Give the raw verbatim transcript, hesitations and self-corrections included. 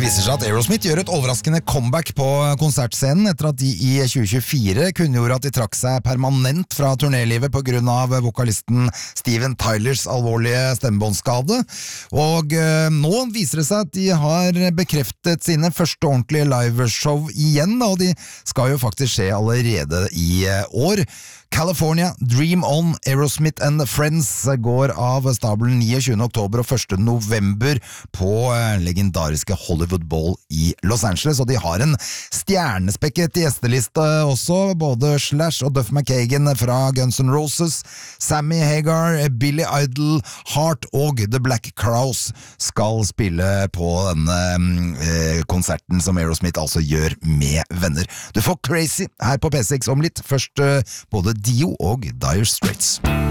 viser seg at Aerosmith gjør et overraskende comeback på konsertscenen etter at de i tjue tjuefire kunngjorde at de trakk seg permanent fra turnélivet på grunn av vokalisten Steven Tylers alvorlige stemmebåndskade. Og øh, nå viser det seg at de har bekreftet sine første ordentlige liveshow igjen, og de skal jo faktisk skje allerede i øh, år. California, Dream On, Aerosmith and Friends går av stabelen niogtjuende oktober og første november på legendariske Hollywood Bowl i Los Angeles, og de har en stjernespekket gjesteliste også, både Slash og Duff McKagan fra Guns N' Roses, Sammy Hagar, Billy Idol, Heart og The Black Crowes skal spille på denne eh, konserten som Aerosmith altså gjør med venner. Du får Crazy her på P seks om litt, først eh, både Dio og Dire Straits.